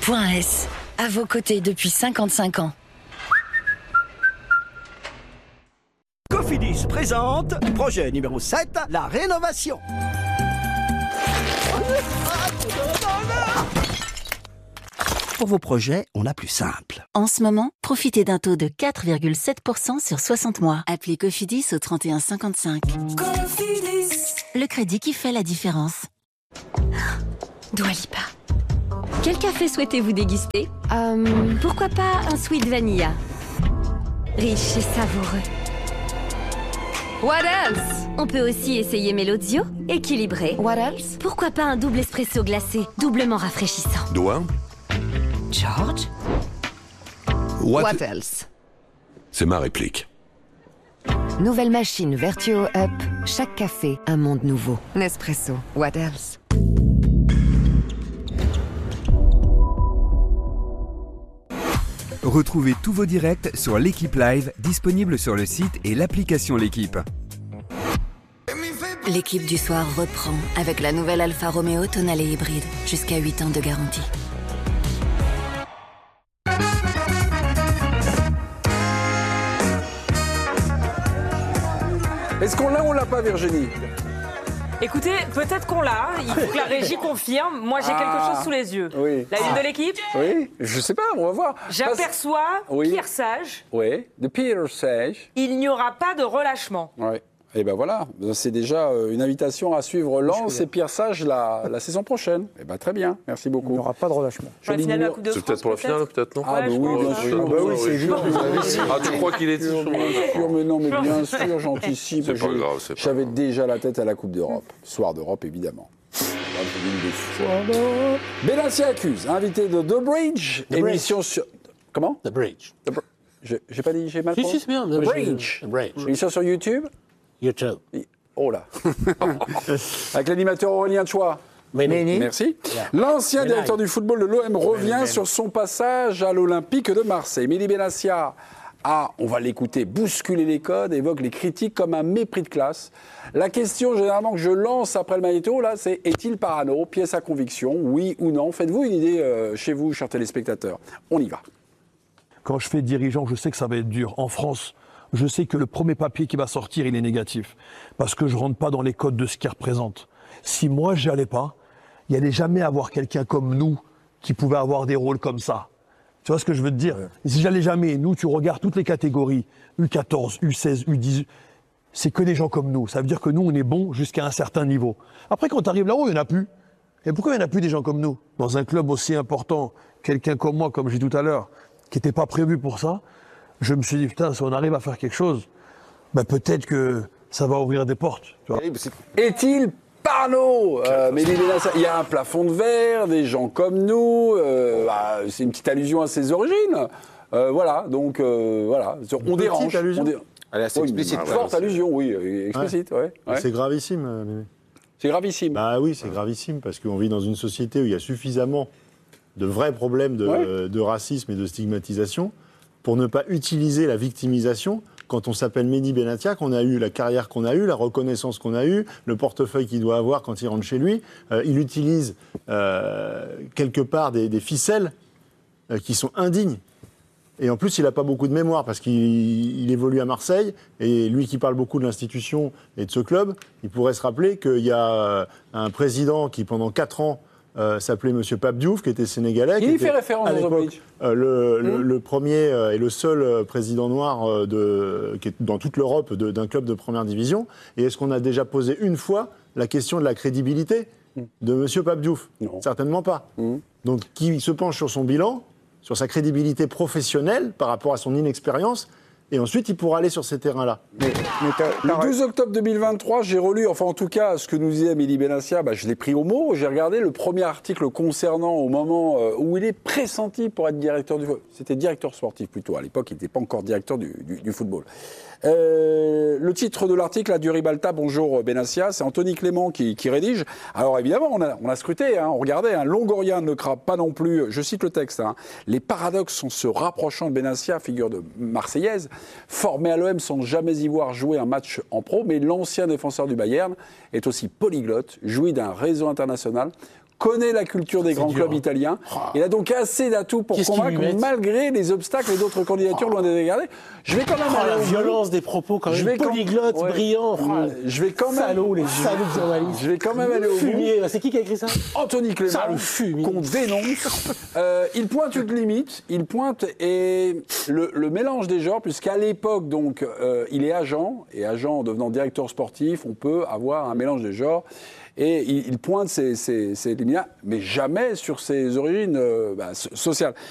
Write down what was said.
Point S, à vos côtés depuis 55 ans. Cofidis présente projet numéro 7, la rénovation. Pour vos projets, on a plus simple. En ce moment, profitez d'un taux de 4,7% sur 60 mois. Appelez Cofidis au 31 55. Cofidis, le crédit qui fait la différence. Dua Lipa. Quel café souhaitez-vous déguster? Pourquoi pas un sweet vanilla? Riche et savoureux. What else? On peut aussi essayer Melozio, équilibré. What else? Pourquoi pas un double espresso glacé, doublement rafraîchissant. Doigt. George? What else? C'est ma réplique. Nouvelle machine Vertuo Up. Chaque café, un monde nouveau. Nespresso. What else? Retrouvez tous vos directs sur l'Équipe Live, disponible sur le site et l'application L'Équipe. L'équipe du soir reprend avec la nouvelle Alfa Romeo Tonale hybride. Jusqu'à 8 ans de garantie. Est-ce qu'on l'a ou on l'a pas, Virginie? Écoutez, peut-être qu'on l'a. Il faut que la régie confirme. Moi, j'ai quelque chose sous les yeux. Oui. La une de l'équipe. Oui, je sais pas, on va voir. J'aperçois Pierre Sage. Oui, de Pierre Sage. Il n'y aura pas de relâchement. Oui. Et ben voilà, c'est déjà une invitation à suivre Lens et Pierre Sage la saison prochaine. Et ben très bien, merci beaucoup. Il n'y aura pas de relâchement. Pour la finale de la Coupe de France, C'est peut-être pour la finale, peut-être, non? Ah, bah oui, bien sûr. Bah oui, c'est juste. Ah, tu crois qu'il est sûr? Mais non, mais bien sûr, j'anticipe. C'est pas grave, c'est pas J'avais grave. déjà la tête à la Coupe d'Europe. Soir d'Europe, évidemment. Soir d'Europe. Benassia accuse, invité de The Bridge, émission sur... Comment? The Bridge. J'ai pas dit, j'ai mal Si, prononcé. c'est bien. The Bridge. The Bridge. Émission sur YouTube. YouTube. Oh là. Avec l'animateur Aurélien Chouat. Merci. Yeah. L'ancien directeur du football de l'OM revient sur son passage à l'Olympique de Marseille. Mehdi Benassia a, on va l'écouter, bousculé les codes, évoque les critiques comme un mépris de classe. La question généralement que je lance après le magnéto, là, c'est est-il parano? Pièce à conviction, oui ou non? Faites-vous une idée chez vous, chers téléspectateurs? On y va. Quand je fais dirigeant, je sais que ça va être dur. En France, je sais que le premier papier qui va sortir, il est négatif. Parce que je ne rentre pas dans les codes de ce qu'il représente. Si moi, j'y allais pas, il n'y allait jamais avoir quelqu'un comme nous qui pouvait avoir des rôles comme ça. Tu vois ce que je veux te dire? Et si j'allais jamais, nous, tu regardes toutes les catégories, U14, U16, U18, c'est que des gens comme nous. Ça veut dire que nous, on est bons jusqu'à un certain niveau. Après, quand tu arrives là-haut, il n'y en a plus. Et pourquoi il n'y en a plus des gens comme nous? Dans un club aussi important, quelqu'un comme moi, comme j'ai dit tout à l'heure, qui n'était pas prévu pour ça, je me suis dit, putain, si on arrive à faire quelque chose, bah peut-être que ça va ouvrir des portes. Tu vois. Est-il parano? Mehdi Benassia, il y a un plafond de verre, des gens comme nous, c'est une petite allusion à ses origines. Voilà, donc voilà, on dérange. Allusion. Elle est assez explicite. Forte allusion, oui, explicite. Ouais. C'est gravissime, Mémé. C'est gravissime. Bah oui, c'est gravissime, parce qu'on vit dans une société où il y a suffisamment de vrais problèmes de racisme et de stigmatisation pour ne pas utiliser la victimisation quand on s'appelle Mehdi Benassia, qu'on a eu la carrière qu'on a eue, la reconnaissance qu'on a eue, le portefeuille qu'il doit avoir quand il rentre chez lui. Il utilise quelque part des ficelles qui sont indignes. Et en plus, il n'a pas beaucoup de mémoire parce qu'il évolue à Marseille. Et lui qui parle beaucoup de l'institution et de ce club, il pourrait se rappeler qu'il y a un président qui, pendant 4 ans, s'appelait M. Pape Diouf, qui était sénégalais. Il fait référence à l'époque le premier et le seul président noir qui est dans toute l'Europe d'un club de première division. Et est-ce qu'on a déjà posé une fois la question de la crédibilité de M. Pape Diouf? Non. Certainement pas. Donc, qui se penche sur son bilan, sur sa crédibilité professionnelle par rapport à son inexpérience, et ensuite il pourra aller sur ces terrains-là. Le 12 octobre 2023, j'ai relu, enfin en tout cas, ce que nous disait Mehdi Benassia, je l'ai pris au mot, j'ai regardé le premier article concernant au moment où il est pressenti pour être directeur du football. C'était directeur sportif plutôt, à l'époque il n'était pas encore directeur du football. Le titre de l'article, à du Ribalta, bonjour Benassia, c'est Anthony Clément qui rédige. Alors évidemment, on a scruté, on regardait, Longoria ne craint pas non plus, je cite le texte, les paradoxes en se rapprochant de Benassia, figure de Marseillaise, formé à l'OM sans jamais y voir jouer un match en pro, mais l'ancien défenseur du Bayern est aussi polyglotte, jouit d'un réseau international, connaît la culture des grands clubs italiens. Il a donc assez d'atouts pour convaincre, malgré les obstacles et d'autres candidatures loin d'être regardées. Je vais quand même la violence des propos, quand même. Polyglotte, brillant. Je vais quand même. Salaud, les salauds de journalistes. Je vais quand même aller au bout. C'est qui a écrit ça? Anthony Clément, qu'on dénonce. Il pointe une limite. Il pointe le mélange des genres, puisqu'à l'époque, donc, il est agent, et agent en devenant directeur sportif, on peut avoir un mélange des genres. Et il pointe ces limites-là, mais jamais sur ses origines sociales.